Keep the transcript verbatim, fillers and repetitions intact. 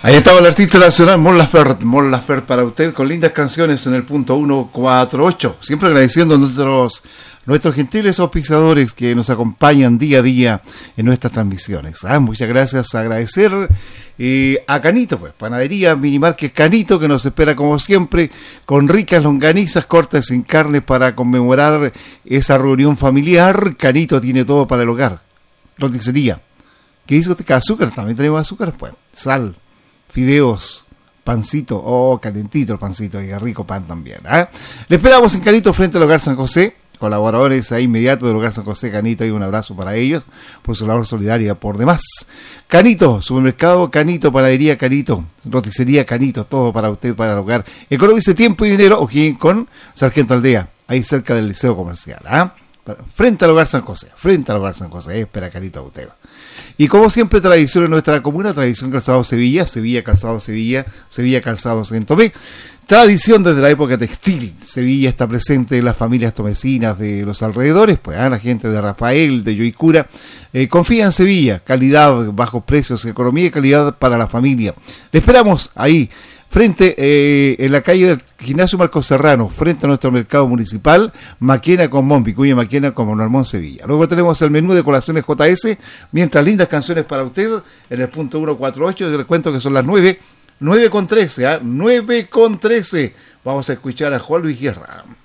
Ahí estaba el artista nacional Mon Laferte, Mon Laferte para usted, con lindas canciones en el punto ciento cuarenta y ocho. Siempre agradeciendo a nuestros, nuestros gentiles auspiciadores que nos acompañan día a día en nuestras transmisiones. ¿Ah? Muchas gracias, agradecer eh, a Canito, pues, Panadería Minimarket Canito, que nos espera como siempre, con ricas longanizas cortas sin carne para conmemorar esa reunión familiar. Canito tiene todo para el hogar. Roticería. ¿Qué dice usted? Azúcar, también tenemos azúcar, pues, sal, fideos, pancito, oh, calentito el pancito, y rico pan también. ¿eh? Le esperamos en Canito frente al Hogar San José, colaboradores ahí inmediatos del Hogar San José Canito, y un abrazo para ellos por su labor solidaria por demás. Canito, supermercado Canito, panadería Canito, roticería Canito, todo para usted, para el hogar. Economice tiempo y dinero, o quien con Sargento Aldea, ahí cerca del Liceo Comercial. ¿eh? Frente al Hogar San José, frente al Hogar San José, espera Canito a usted. Y como siempre, tradición en nuestra comuna, tradición Calzado Sevilla, Sevilla Calzado Sevilla, Sevilla Calzado San Tomé. Tradición desde la época textil. Sevilla está presente en las familias tomecinas de los alrededores, pues ¿eh? la gente de Rafael, de Yoicura, eh, confía en Sevilla, calidad, bajos precios, economía y calidad para la familia. Le esperamos ahí, frente eh, en la calle del Gimnasio Marcos Serrano, frente a nuestro mercado municipal, Maquena con Mon, Vicuña Maquena con Monarmón Sevilla. Luego tenemos el menú de colaciones J S, mientras lindas canciones para usted en el punto ciento cuarenta y ocho. Yo les cuento que son las nueve, nueve con trece, ¿eh? nueve con trece. Vamos a escuchar a Juan Luis Guerra.